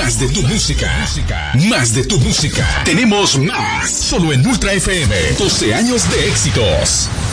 Más de tu música. Más de tu música. Tenemos más. Solo en Ultra FM. 12 años de éxitos.